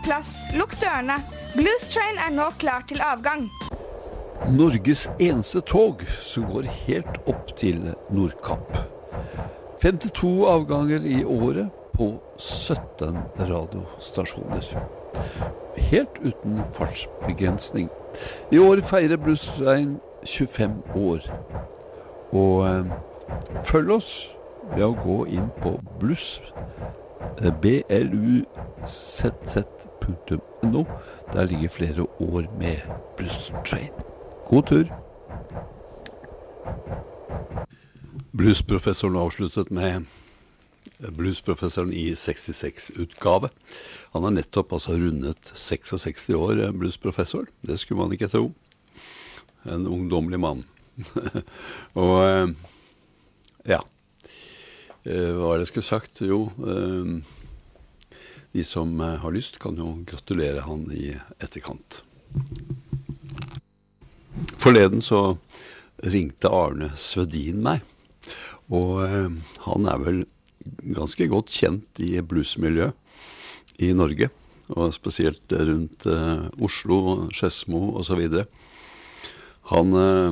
plass, lukk dørene. Blues Train nå klar til avgang. Norges eneste tog som går helt opp til Nordkapp. 52 avganger i året på 17 radiostasjoner. Helt uten fartsbegrensning. I år feirer Blues Train 25 år. Og følg oss ved å gå inn på bluzz.no. Der ligger flere år med Blues Train. God tur! Bluesprofessoren avsluttet med Bluesprofessoren i 66-utgave. Han har nettopp rundet 66 år, bluesprofessor. Det skulle man ikke tro. En ungdomlig mann. Og ja, hva er det jeg skulle sagt? Jo, de som har lyst kan jo gratulere han i etterkant. Forleden så ringte Arne Svedin meg, og han er vel ganske godt kjent i bluesmiljø i Norge, og spesielt rundt Oslo, Skedsmo og så videre. Han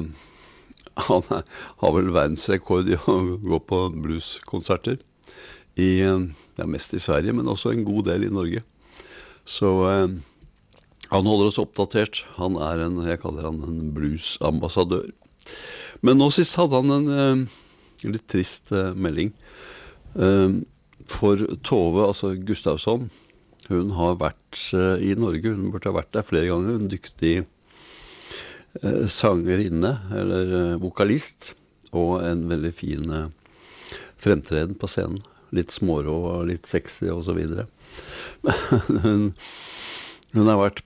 har vel verdensrekord i å gå på blueskonserter, mest i Sverige, men også en god del i Norge. Så han holder oss oppdatert. Han er jeg kaller han en bluesambassadør. Men nå sist hadde han en litt trist melding. For Tove, altså Gustavsson, hun har vært i Norge. Hun burde ha vært der flere ganger. Hun dyktig sangerinne, eller vokalist, og en veldig fin fremtreden på scenen. Litt smårå og litt sexy og så videre. Hun har vært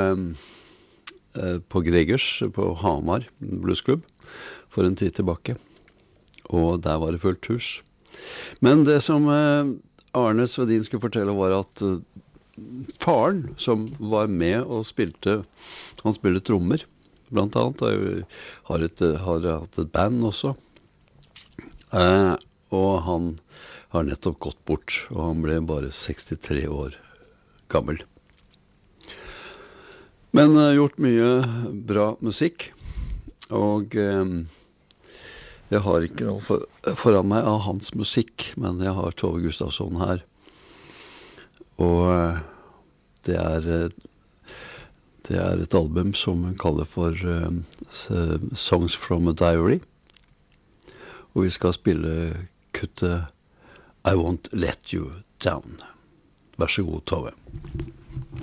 på Gregers, på Hamar bluesklubb, for en tid tilbake. Og der var det fullt hus. Men det som Arne Svedin skulle fortelle var at faren som var med og spilte, han spilte trommer, blant annet, har hatt et band også. Og han har nettopp gått bort, og han ble bare 63 år gammel. Men gjort mye bra musikk, og jeg har ikke noe foran meg av hans musikk, men jeg har Tove Gustavsson her. Og det er et album som hun kaller for Songs from a Diary. Og vi skal spille kuttet I Won't Let You Down. Vær så god, Tove.